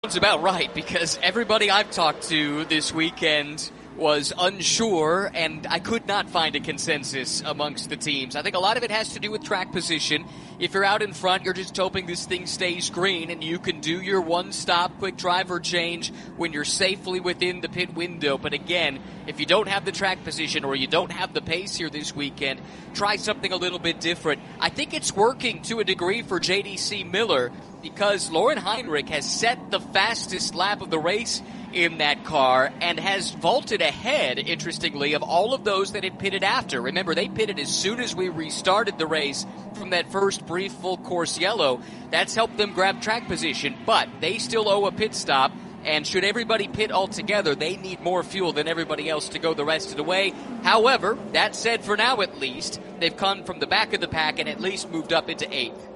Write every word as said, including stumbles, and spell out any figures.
It's about right, because everybody I've talked to this weekend was unsure, and I could not find a consensus amongst the teams. I think a lot of it has to do with track position. If you're out in front, you're just hoping this thing stays green and you can do your one-stop quick driver change when you're safely within the pit window. But again, if you don't have the track position or you don't have the pace here this weekend, try something a little bit different. I think it's working to a degree for J D C Miller, because Lauren Heinrich has set the fastest lap of the race in that car and has vaulted ahead, interestingly, of all of those that had pitted after. Remember, they pitted as soon as we restarted the race from that first brief full course yellow. That's helped them grab track position, but they still owe a pit stop. And should everybody pit altogether, they need more fuel than everybody else to go the rest of the way. However, that said, for now at least, they've come from the back of the pack and at least moved up into eighth.